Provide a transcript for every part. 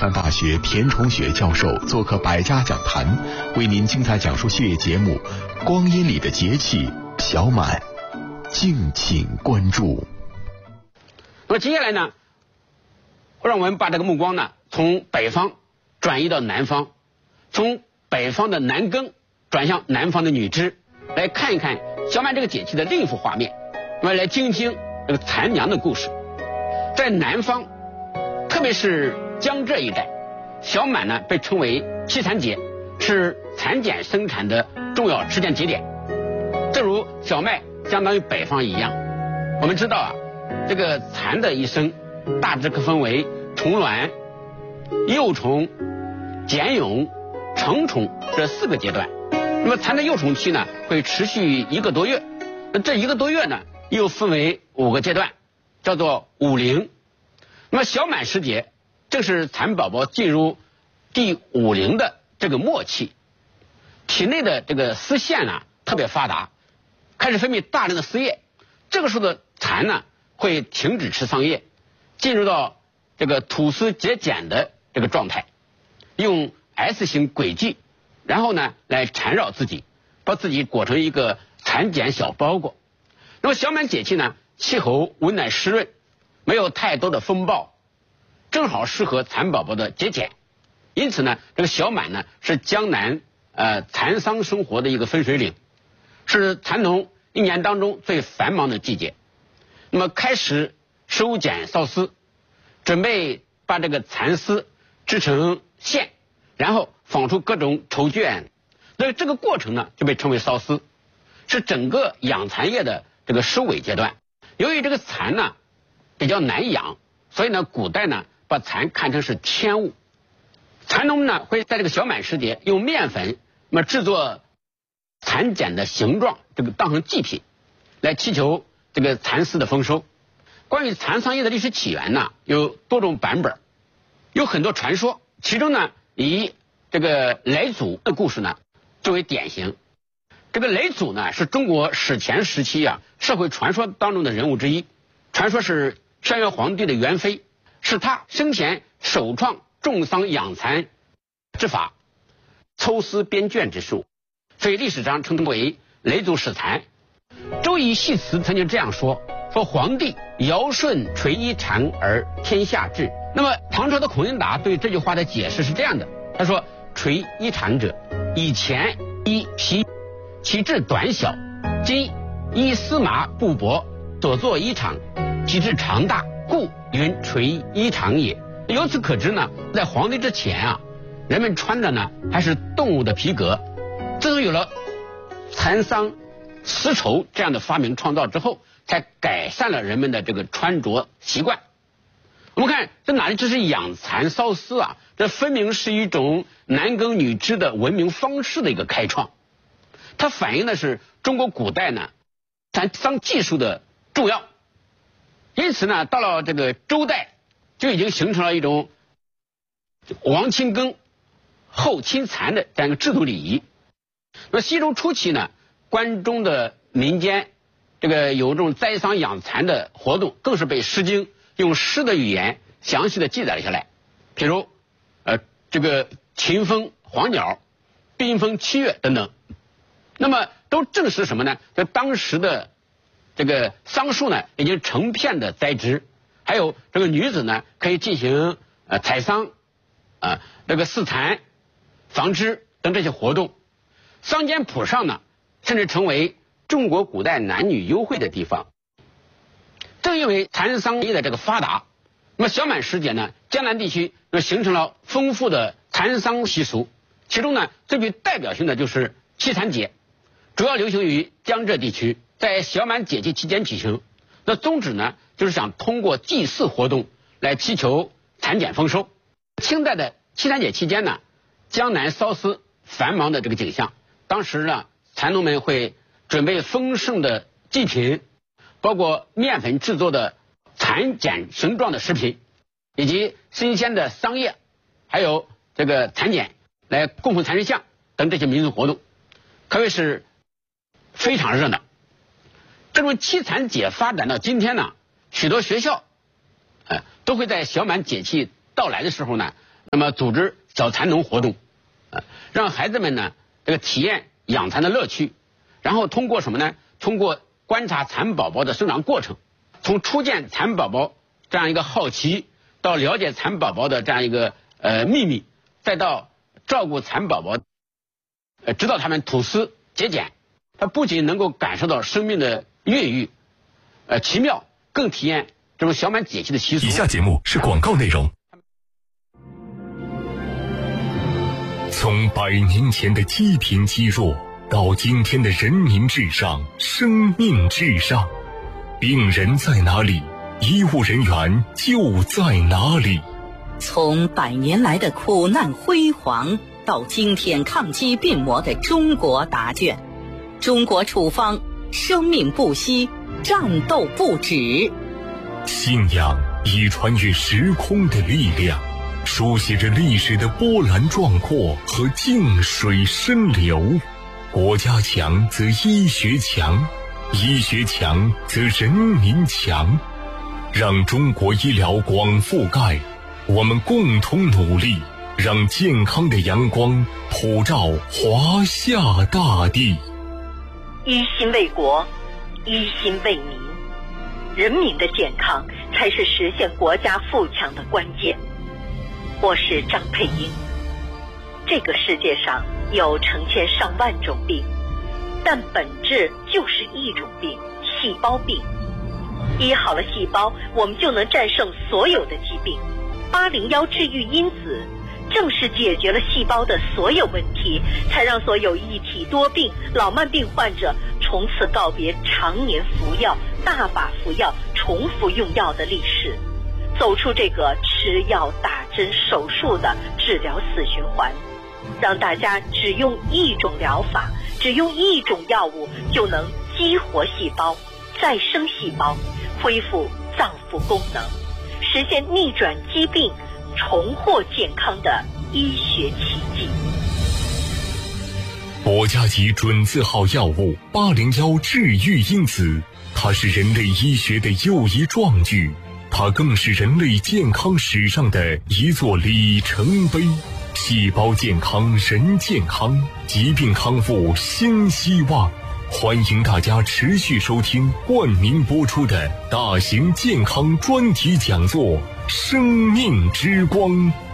范大学田崇雪教授做客百家讲坛，为您精彩讲述系列节目《光阴里的节气》小满，敬请关注。 那么接下来呢，让我们把这个目光呢从北方转移到南方，从北方的男耕转向南方的女织，来看一看小满这个节气的另一幅画面。那么来听听这个蚕娘的故事。在南方，特别是江浙一带，小满呢被称为七蚕节，是蚕茧生产的重要时间节点。正如小麦相当于北方一样，我们知道啊，这个蚕的一生大致可分为虫卵、幼虫、茧蛹、成虫这4个阶段。那么蚕的幼虫期呢会持续1个多月，那这1个多月呢又分为5个阶段，叫做5龄。那么小满时节正是蚕宝宝进入第5龄的这个末期，体内的这个丝线呢特别发达，开始分泌大量的丝液。这个时候的蚕呢会停止吃桑叶，进入到这个吐丝结茧的这个状态，用 S 型轨迹，然后呢来缠绕自己，把自己裹成一个蚕茧小包裹。那么小满节气呢，气候温暖湿润，没有太多的风暴，正好适合蚕宝宝的结茧。因此呢，这个小满呢是江南蚕桑生活的一个分水岭，是蚕农一年当中最繁忙的季节。那么开始收茧缫丝，准备把这个蚕丝织成线，然后纺出各种绸绢。那这个过程呢就被称为缫丝，是整个养蚕业的这个收尾阶段。由于这个蚕呢比较难养，所以呢古代呢把蚕看成是天物。蚕农呢会在这个小满时节用面粉那么制作蚕茧的形状，这个当成祭品，来祈求这个蚕丝的丰收。关于蚕桑业的历史起源呢有多种版本，有很多传说，其中呢以这个嫘祖的故事呢最为典型。这个嫘祖呢是中国史前时期社会传说当中的人物之一，传说是轩辕皇帝的元妃，是他生前首创种桑养蚕之法，抽丝编绢之术，所以历史上称为嫘祖始蚕。周易系辞曾经这样说皇帝尧舜垂衣蝉而天下治。那么唐朝的孔颖达对这句话的解释是这样的，他说垂衣蝉者，以前衣皮其质短小，今依丝麻布帛所作衣裳，其质长大，故云垂衣裳也。由此可知呢，在皇帝之前人们穿的呢还是动物的皮革。自从有了蚕桑丝绸这样的发明创造之后，才改善了人们的这个穿着习惯。我们看这哪里只是养蚕缫丝这分明是一种男耕女织的文明方式的一个开创。它反映的是中国古代呢蚕桑技术的重要。因此呢，到了这个周代就已经形成了一种王亲耕后亲蚕的这样一个制度礼仪。那西周初期呢，关中的民间这个有这种栽桑养蚕的活动，更是被《诗经》用诗的语言详细的记载了下来。譬如这个秦风黄鸟、宾风七月等等，那么都证实什么呢？在当时的这个桑树呢已经成片的栽植，还有这个女子呢可以进行采桑这个饲蚕、纺织等这些活动。桑间圃上呢甚至成为中国古代男女幽会的地方。正因为蚕桑业的这个发达，那么小满时节呢，江南地区就形成了丰富的蚕桑习俗。其中呢最具代表性的就是七蚕节，主要流行于江浙地区，在小满节气期间举行。那宗旨呢就是想通过祭祀活动来祈求蚕茧丰收。清代的七蚕节期间呢，江南缫丝繁忙的这个景象，当时呢蚕农们会准备丰盛的祭品，包括面粉制作的蚕茧形状的食品，以及新鲜的桑叶，还有这个蚕茧来供奉蚕神像等这些民俗活动，可谓是非常热闹。这种七蚕节发展到今天呢，许多学校都会在小满节气到来的时候呢， 那么组织小蚕农活动，让孩子们呢这个体验养蚕的乐趣，然后通过什么呢？通过观察蚕宝宝的生长过程，从初见蚕宝宝这样一个好奇，到了解蚕宝宝的这样一个秘密，再到照顾蚕宝宝，直到他们吐丝结茧，他不仅能够感受到生命的孕育，奇妙，更体验这种小满节气的习俗。 以下节目是广告内容。从100年前的积贫积弱，到今天的人民至上、生命至上，病人在哪里，医务人员就在哪里。 从100年来的苦难辉煌，到今天抗击病魔的中国答卷，中国处方，生命不息，战斗不止。 信仰以穿越时空的力量，书写着历史的波澜壮阔和静水深流。国家强则医学强，医学强则人民强。让中国医疗广覆盖，我们共同努力，让健康的阳光普照华夏大地。 一心为国，一心为民，人民的健康才是实现国家富强的关键。我是张佩英。这个世界上有成千上万种病，但本质就是一种病，细胞病。医好了细胞，我们就能战胜所有的疾病。801治愈因子正是解决了细胞的所有问题，才让所有一体多病、老慢病患者从此告别常年服药、大把服药、重复用药的历史，走出这个吃药、打针、手术的治疗死循环，让大家只用一种疗法，只用一种药物就能激活细胞、再生细胞，恢复脏腑功能，实现逆转疾病、重获健康的医学奇迹。 国家级准字号药物801治愈因子，它是人类医学的又一壮举，它更是人类健康史上的一座里程碑。细胞健康人健康，疾病康复新希望。欢迎大家持续收听冠名播出的大型健康专题讲座《生命之光》。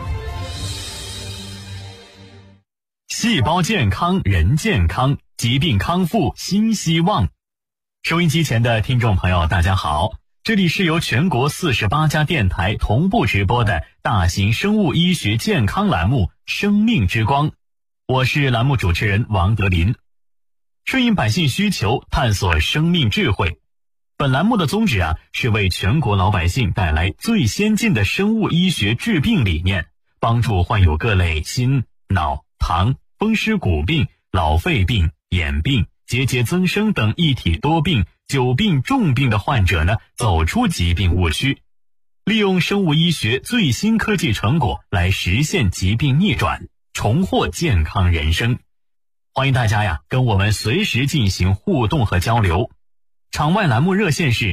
细胞健康人健康，疾病康复新希望。收音机前的听众朋友大家好，这里是由全国48家电台同步直播的大型生物医学健康栏目《生命之光》，我是栏目主持人王德林。顺应百姓需求，探索生命智慧。本栏目的宗旨是为全国老百姓带来最先进的生物医学治病理念，帮助患有各类心、脑、糖、风湿骨病、老肺病、眼病、结节增生等一体多病、久病重病的患者走出疾病误区，利用生物医学最新科技成果来实现疾病逆转，重获健康人生。欢迎大家跟我们随时进行互动和交流。场外栏目热线是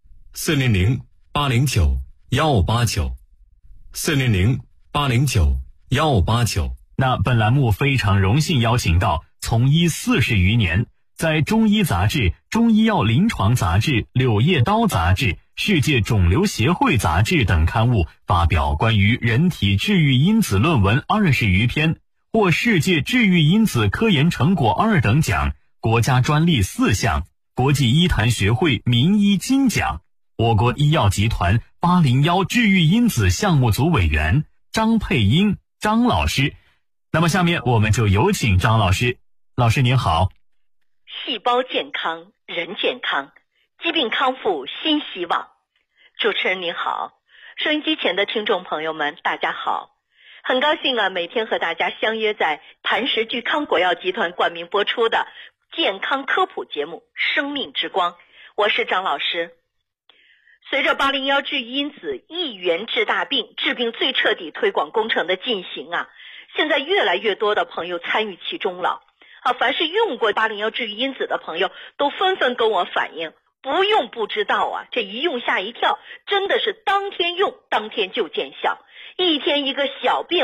400-809-1589 400-809-1589。 那本栏目非常荣幸邀请到从医40余年，在中医杂志、中医药临床杂志、柳叶刀杂志、世界肿瘤协会杂志等刊物发表关于人体治愈因子论文20余篇，获世界治愈因子科研成果2等奖，国家专利4项，国际医坛学会名医金奖，我国医药集团801治愈因子项目组委员张佩英张老师。那么下面我们就有请张老师。老师您好。 细胞健康人健康，疾病康复新希望。主持人您好，收音机前的听众朋友们大家好，很高兴每天和大家相约在磐石聚康国药集团冠名播出的健康科普节目《生命之光》，我是张老师。随着801治愈因子一元治大病、治病最彻底推广工程的进行现在越来越多的朋友参与其中了凡是用过801治愈因子的朋友都纷纷跟我反映，不用不知道这一用吓一跳，真的是当天用当天就见效，一天一个小变